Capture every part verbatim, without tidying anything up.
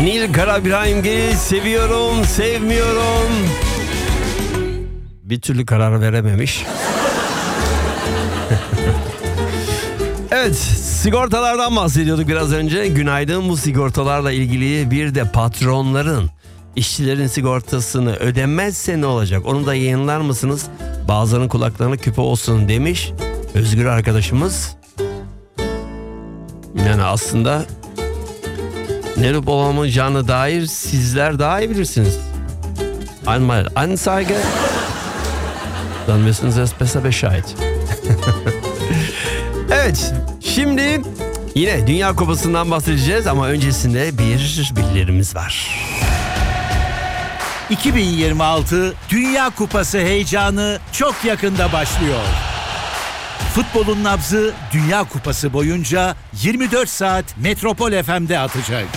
Nil Karaibrahimgil'i seviyorum, sevmiyorum. Bir türlü karar verememiş. Evet, sigortalardan bahsediyorduk biraz önce. Günaydın. Bu sigortalarla ilgili bir de patronların işçilerin sigortasını ödemezse ne olacak? Onu da yayınlar mısınız? Bazılarının kulaklarına küpe olsun demiş Özgür arkadaşımız. Yani aslında ne olup olamayacağına dair sizler daha iyi bilirsiniz. Einmal Anzeige, dann wissen Sie es besser Bescheid. Evet, şimdi yine Dünya Kupası'ndan bahsedeceğiz ama öncesinde bir bildirimimiz var. iki bin yirmi altı Dünya Kupası heyecanı çok yakında başlıyor. Futbolun nabzı Dünya Kupası boyunca yirmi dört saat Metropol F M'de atacak.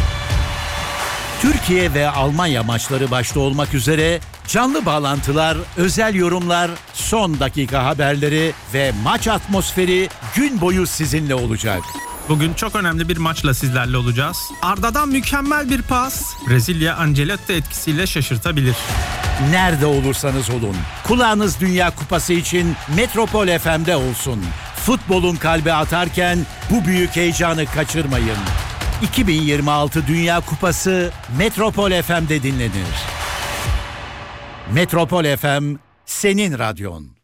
Türkiye ve Almanya maçları başta olmak üzere canlı bağlantılar, özel yorumlar, son dakika haberleri ve maç atmosferi gün boyu sizinle olacak. Bugün çok önemli bir maçla sizlerle olacağız. Arda'dan mükemmel bir pas, Brezilya Ancelotti etkisiyle şaşırtabilir. Nerede olursanız olun, kulağınız Dünya Kupası için Metropol F M'de olsun. Futbolun kalbi atarken bu büyük heyecanı kaçırmayın. iki bin yirmi altı Dünya Kupası Metropol F M'de dinlenir. Metropol F M, senin radyon.